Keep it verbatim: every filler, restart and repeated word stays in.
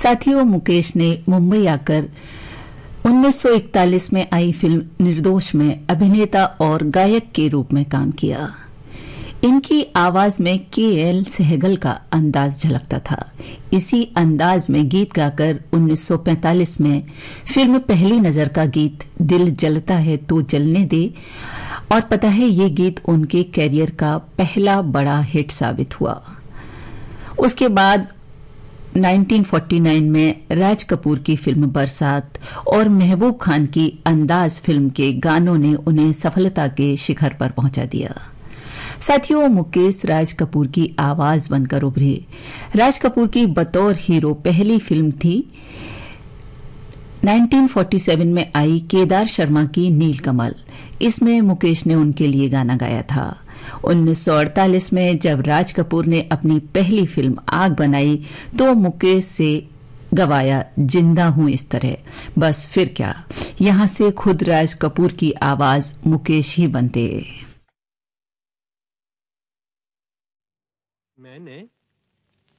साथियों, मुकेश ने मुंबई आकर उन्नीस सौ इकतालीस में आई फिल्म निर्दोष में अभिनेता और गायक के रूप में काम किया। इनकी आवाज में के एल सहगल का अंदाज झलकता था। इसी अंदाज में गीत गाकर उन्नीस सौ पैंतालीस में फिल्म पहली नजर का गीत दिल जलता है तो जलने दे, और पता है ये गीत उनके कैरियर का पहला बड़ा हिट साबित हुआ। उसके बाद उन्नीस सौ उनचास में राज कपूर की फिल्म बरसात और महबूब खान की अंदाज फिल्म के गानों ने उन्हें सफलता के शिखर पर पहुंचा दिया। साथियों, मुकेश राज कपूर की आवाज बनकर उभरे। राज कपूर की बतौर हीरो पहली फिल्म थी उन्नीस सौ सैंतालीस में आई केदार शर्मा की नीलकमल। इसमें मुकेश ने उनके लिए गाना गाया था। उन्नीस सौ अड़तालीस में जब राज कपूर ने अपनी पहली फिल्म आग बनाई तो मुकेश से गवाया जिंदा हूं इस तरह। बस फिर क्या, यहां से खुद राज कपूर की आवाज मुकेश ही बनते। मैंने